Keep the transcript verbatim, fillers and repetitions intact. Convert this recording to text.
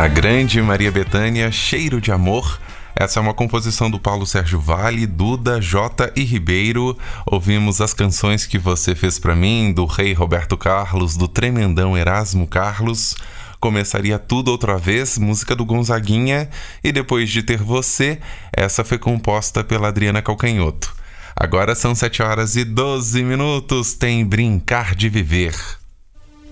A grande Maria Bethânia, Cheiro de Amor. Essa é uma composição do Paulo Sérgio Vale, Duda, Jota e Ribeiro. Ouvimos As Canções que Você Fez Pra Mim, do rei Roberto Carlos, do tremendão Erasmo Carlos. Começaria Tudo Outra Vez, música do Gonzaguinha. E Depois de Ter Você, essa foi composta pela Adriana Calcanhoto. Agora são sete horas e doze minutos, tem Brincar de Viver.